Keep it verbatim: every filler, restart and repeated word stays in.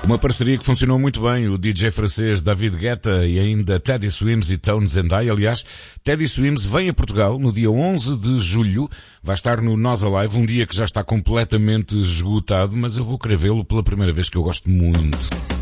Uma parceria que funcionou muito bem, o D J francês David Guetta e ainda Teddy Swims e Tones and I. Aliás, Teddy Swims vem a Portugal no dia onze de julho, vai estar no Nós Alive, um dia que já está completamente esgotado, mas eu vou querer vê-lo pela primeira vez, que eu gosto muito.